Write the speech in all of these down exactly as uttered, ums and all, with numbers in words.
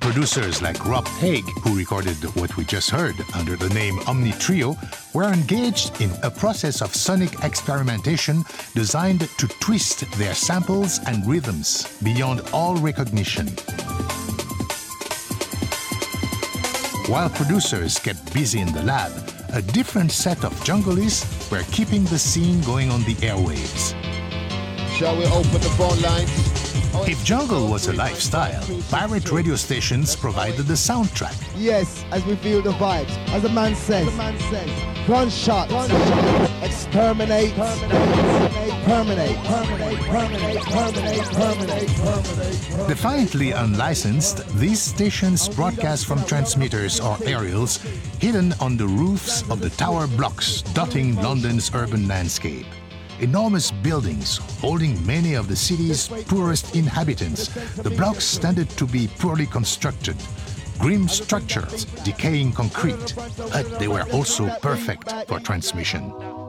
Producers like Rob Haig, who recorded what we just heard under the name Omni Trio, were engaged in a process of sonic experimentation designed to twist their samples and rhythms beyond all recognition. While producers kept busy in the lab, a different set of jungleists were keeping the scene going on the airwaves. Shall we open the phone lines? If jungle was a lifestyle, pirate radio stations provided the soundtrack. Yes, as we feel the vibes. As a man says, as a man says gunshot, gunshot, exterminate, terminate, terminate, terminate, terminate, terminate, terminate, terminate. Defiantly unlicensed, these stations broadcast from transmitters or aerials hidden on the roofs of the tower blocks dotting London's urban landscape. Enormous buildings holding many of the city's poorest inhabitants, the blocks tended to be poorly constructed, grim structures, decaying concrete, but they were also perfect for transmission.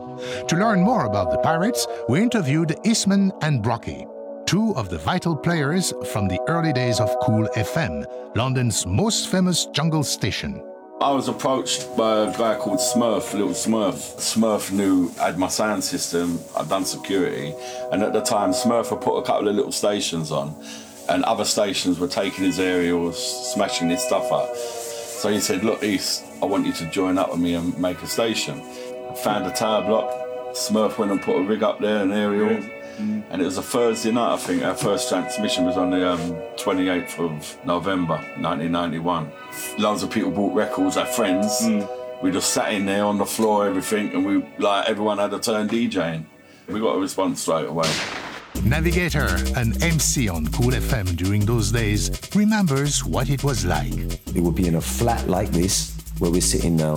To learn more about the pirates, we interviewed Eastman and Brocky, two of the vital players from the early days of Cool F M, London's most famous jungle station. I was approached by a guy called Smurf, Little Smurf. Smurf knew I had my sound system, I'd done security, and at the time Smurf had put a couple of little stations on, and other stations were taking his aerials, smashing his stuff up. So he said, look East, I want you to join up with me and make a station. I found a tower block, Smurf went and put a rig up there, an aerial, mm. and it was a Thursday night, I think. Our first transmission was on the um, twenty-eighth of November, nineteen ninety-one. Loads of people bought records, our friends. Mm. We just sat in there on the floor, everything, and we like everyone had a turn DJing. We got a response straight away. Navigator, an M C on Cool F M during those days, remembers what it was like. It would be in a flat like this, where we're sitting now,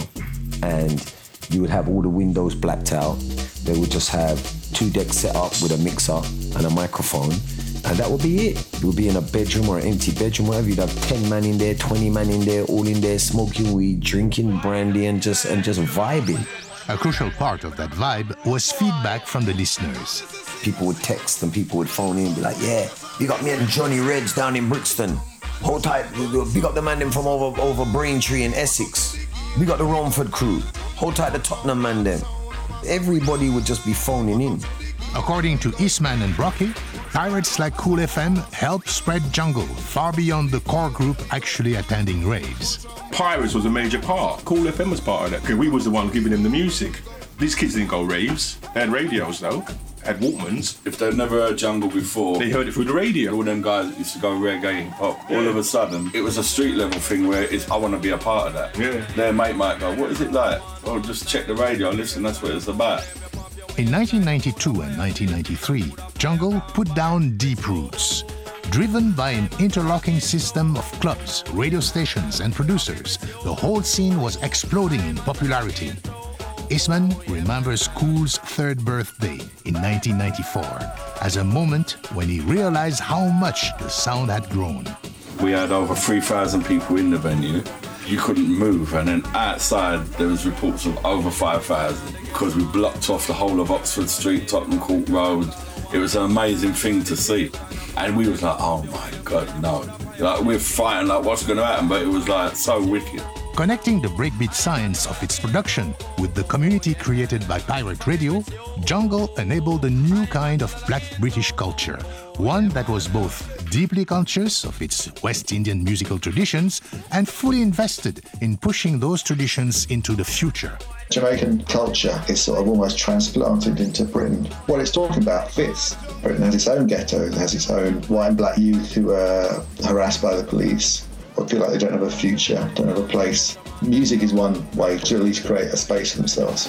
and you would have all the windows blacked out. They would just have two decks set up with a mixer and a microphone, and that would be it. It would be in a bedroom or an empty bedroom, whatever. You'd have ten man in there, twenty man in there, all in there, smoking weed, drinking brandy, and just and just vibing. A crucial part of that vibe was feedback from the listeners. People would text and people would phone in and be like, yeah, you got me and Johnny Reds down in Brixton. Hold tight, big up the man them from over, over Braintree in Essex. We got the Romford crew. Hold tight the Tottenham man them. Everybody would just be phoning in. According to Eastman and Brocky, pirates like Cool F M helped spread jungle far beyond the core group actually attending raves. Pirates was a major part. Cool F M was part of that, because we was the one giving them the music. These kids didn't go raves. They had radios though, had Walkmans. If they'd never heard jungle before, they heard it through the radio. All them guys that used to go reggae, pop, yeah. All of a sudden, it was a street level thing where it's, I want to be a part of that. Yeah. Their mate might go, what is it like? Oh, just check the radio, listen, that's what it's about. In nineteen ninety-two and nineteen ninety-three, jungle put down deep roots. Driven by an interlocking system of clubs, radio stations, and producers, the whole scene was exploding in popularity. Eastman remembers Cool's third birthday in nineteen ninety-four as a moment when he realized how much the sound had grown. We had over three thousand people in the venue. You couldn't move, and then outside there was reports of over five thousand because we blocked off the whole of Oxford Street, Tottenham Court Road. It was an amazing thing to see, and we was like, oh my God, no. Like, we're fighting like what's going to happen, but it was like so wicked. Connecting the breakbeat science of its production with the community created by pirate radio, jungle enabled a new kind of black British culture, one that was both deeply conscious of its West Indian musical traditions and fully invested in pushing those traditions into the future. Jamaican culture is sort of almost transplanted into Britain. What it's talking about fits. Britain has its own ghetto, it has its own white and black youth who are harassed by the police, or feel like they don't have a future, don't have a place. Music is one way to at least create a space for themselves.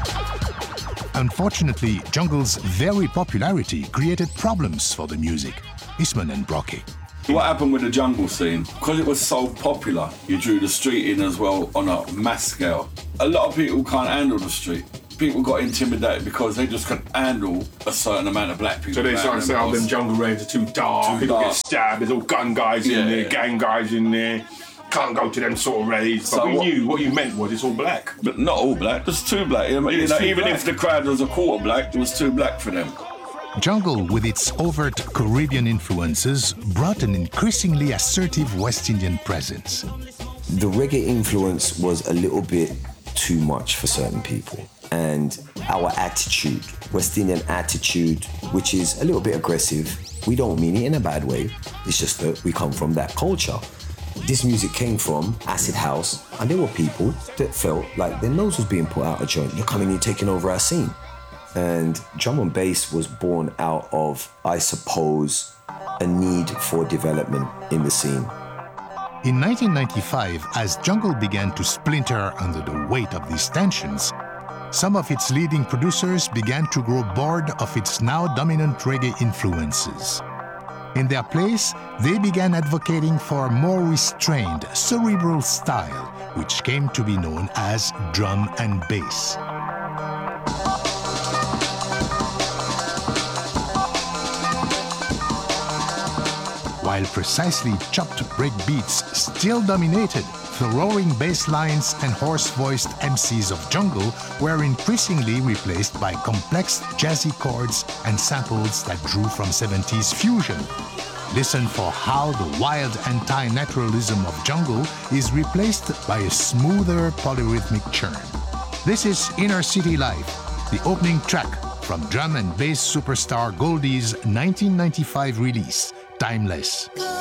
Unfortunately, jungle's very popularity created problems for the music. Eastman and Brocky. What happened with the jungle scene? Because it was so popular, you drew the street in as well on a mass scale. A lot of people can't handle the street. People got intimidated because they just couldn't handle a certain amount of black people. So they started saying, oh, them jungle raves are too dark, too people dark. Get stabbed, there's all gun guys yeah, in there, yeah. gang guys in there. Can't go to them sort of raves. But so we what, knew what you meant was it's all black. But not all black, there's two black. You know, you know, even black. If the crowd was a quarter black, it was two black for them. Jungle, with its overt Caribbean influences, brought an increasingly assertive West Indian presence. The reggae influence was a little bit too much for certain people. And our attitude, West Indian attitude, which is a little bit aggressive, we don't mean it in a bad way. It's just that we come from that culture. This music came from acid house, and there were people that felt like their nose was being put out of joint. You're coming, you're taking over our scene. And drum and bass was born out of, I suppose, a need for development in the scene. In nineteen ninety-five, as jungle began to splinter under the weight of these tensions, some of its leading producers began to grow bored of its now dominant reggae influences. In their place, they began advocating for a more restrained, cerebral style, which came to be known as drum and bass. While precisely chopped break beats still dominated, the roaring bass lines and hoarse-voiced M Cs of jungle were increasingly replaced by complex jazzy chords and samples that drew from seventies fusion. Listen for how the wild anti-naturalism of jungle is replaced by a smoother polyrhythmic churn. This is Inner City Life, the opening track from drum and bass superstar Goldie's nineteen ninety-five release, Timeless.